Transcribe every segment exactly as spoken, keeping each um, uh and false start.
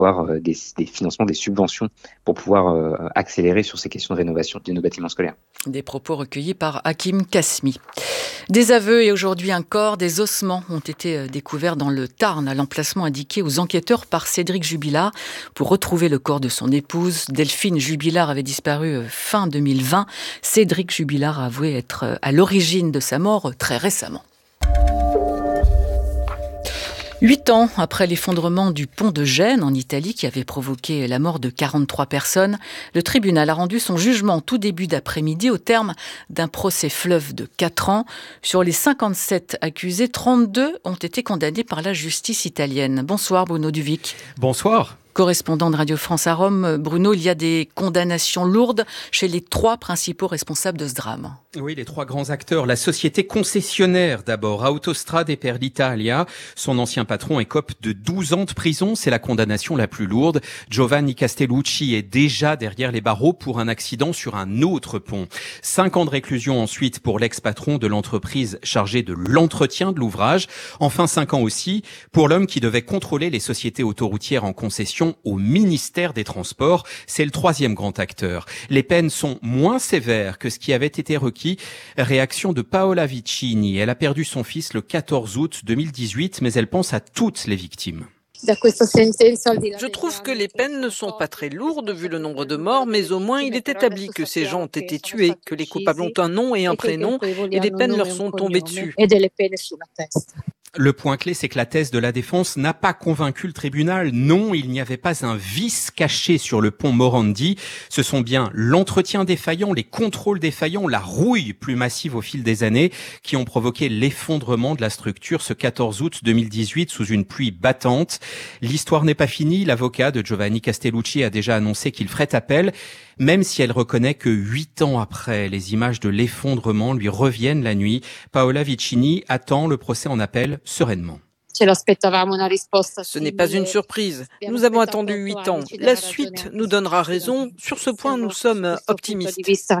avoir euh, des, des financements, des subventions pour pouvoir euh, accélérer sur ces questions de rénovation de nos bâtiments scolaires. Des propos recueillis par Hakim Kasmi. Des aveux et aujourd'hui un corps, des ossements ont été découverts dans le Tarn, à l'emplacement indiqué aux enquêteurs par Cédric Jubilard pour retrouver le corps de son épouse. Delphine Jubilard avait disparu fin deux mille vingt. Cédric Jubilard a avoué être à l'origine de sa mort très récemment. Huit ans après l'effondrement du pont de Gênes en Italie qui avait provoqué la mort de quarante-trois personnes, le tribunal a rendu son jugement tout début d'après-midi au terme d'un procès fleuve de quatre ans. Sur les cinquante-sept accusés, trente-deux ont été condamnés par la justice italienne. Bonsoir Bruno Duvic. Bonsoir. Correspondant de Radio France à Rome, Bruno, il y a des condamnations lourdes chez les trois principaux responsables de ce drame. Oui, les trois grands acteurs. La société concessionnaire d'abord, Autostrade per l'Italia. Son ancien patron écope de douze ans de prison. C'est la condamnation la plus lourde. Giovanni Castellucci est déjà derrière les barreaux pour un accident sur un autre pont. Cinq ans de réclusion ensuite pour l'ex-patron de l'entreprise chargée de l'entretien de l'ouvrage. Enfin, cinq ans aussi pour l'homme qui devait contrôler les sociétés autoroutières en concession au ministère des Transports. C'est le troisième grand acteur. Les peines sont moins sévères que ce qui avait été requis. Réaction de Paola Vicini. Elle a perdu son fils le quatorze août deux mille dix-huit, mais elle pense à toutes les victimes. Je trouve que les peines ne sont pas très lourdes vu le nombre de morts, mais au moins il est établi que ces gens ont été tués, que les coupables ont un nom et un prénom et des peines leur sont tombées dessus. Le point clé, c'est que la thèse de la défense n'a pas convaincu le tribunal. Non, il n'y avait pas un vice caché sur le pont Morandi. Ce sont bien l'entretien défaillant, les contrôles défaillants, la rouille plus massive au fil des années qui ont provoqué l'effondrement de la structure ce quatorze août deux mille dix-huit sous une pluie battante. L'histoire n'est pas finie. L'avocat de Giovanni Castellucci a déjà annoncé qu'il ferait appel, même si elle reconnaît que huit ans après, les images de l'effondrement lui reviennent la nuit. Paola Vicini attend le procès en appel sereinement. Ce n'est pas une surprise. Nous avons attendu huit ans. La suite nous donnera raison. Sur ce point, nous sommes optimistes.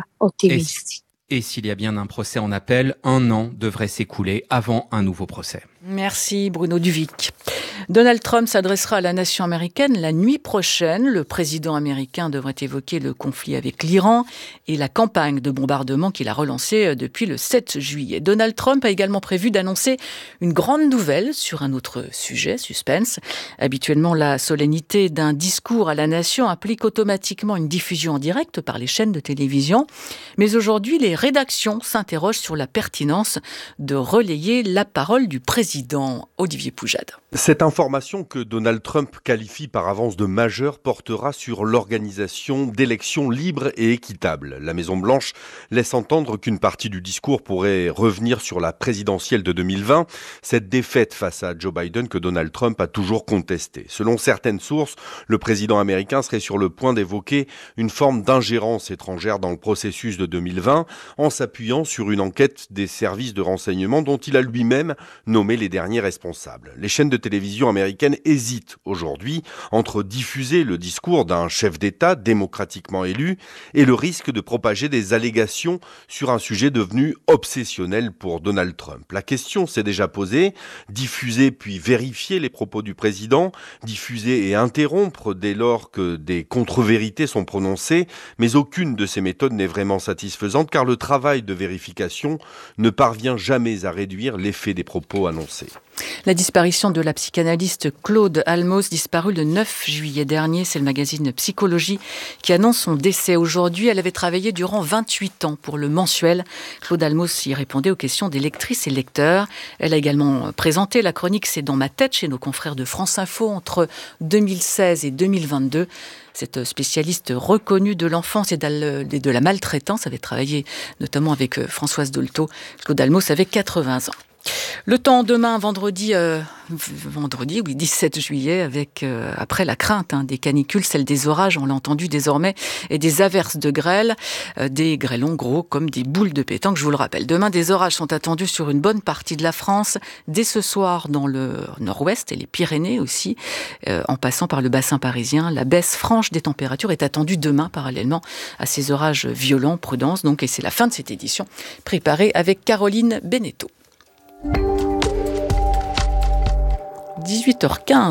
Et, et s'il y a bien un procès en appel, un an devrait s'écouler avant un nouveau procès. Merci Bruno Duvic. Donald Trump s'adressera à la nation américaine la nuit prochaine. Le président américain devrait évoquer le conflit avec l'Iran et la campagne de bombardement qu'il a relancée depuis le sept juillet. Donald Trump a également prévu d'annoncer une grande nouvelle sur un autre sujet, suspense. Habituellement, la solennité d'un discours à la nation implique automatiquement une diffusion en direct par les chaînes de télévision. Mais aujourd'hui, les rédactions s'interrogent sur la pertinence de relayer la parole du président. Olivier Poujade. Cette information que Donald Trump qualifie par avance de majeure portera sur l'organisation d'élections libres et équitables. La Maison-Blanche laisse entendre qu'une partie du discours pourrait revenir sur la présidentielle de deux mille vingt, cette défaite face à Joe Biden que Donald Trump a toujours contestée. Selon certaines sources, le président américain serait sur le point d'évoquer une forme d'ingérence étrangère dans le processus de deux mille vingt en s'appuyant sur une enquête des services de renseignement dont il a lui-même nommé les derniers responsables. Les chaînes de télévision américaines hésitent aujourd'hui entre diffuser le discours d'un chef d'État démocratiquement élu et le risque de propager des allégations sur un sujet devenu obsessionnel pour Donald Trump. La question s'est déjà posée, diffuser puis vérifier les propos du président, diffuser et interrompre dès lors que des contre-vérités sont prononcées, mais aucune de ces méthodes n'est vraiment satisfaisante car le travail de vérification ne parvient jamais à réduire l'effet des propos annoncés. La disparition de la psychanalyste Claude Almos, disparue le neuf juillet dernier. C'est le magazine Psychologie qui annonce son décès aujourd'hui. Elle avait travaillé durant vingt-huit ans pour le mensuel. Claude Almos y répondait aux questions des lectrices et lecteurs. Elle a également présenté la chronique C'est dans ma tête chez nos confrères de France Info entre deux mille seize et deux mille vingt-deux. Cette spécialiste reconnue de l'enfance et de la maltraitance avait travaillé notamment avec Françoise Dolto. Claude Almos avait quatre-vingts ans. Le temps demain, vendredi, euh, vendredi, oui, dix-sept juillet, avec euh, après la crainte hein, des canicules, celle des orages, on l'a entendu désormais, et des averses de grêle, euh, des grêlons gros comme des boules de pétanque, je vous le rappelle. Demain, des orages sont attendus sur une bonne partie de la France, dès ce soir dans le nord-ouest et les Pyrénées aussi, euh, en passant par le bassin parisien. La baisse franche des températures est attendue demain, parallèlement à ces orages violents. Prudence donc, et c'est la fin de cette édition préparée avec Caroline Beneteau. dix-huit heures quinze.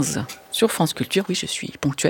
sur France Culture. Oui, je suis ponctuelle.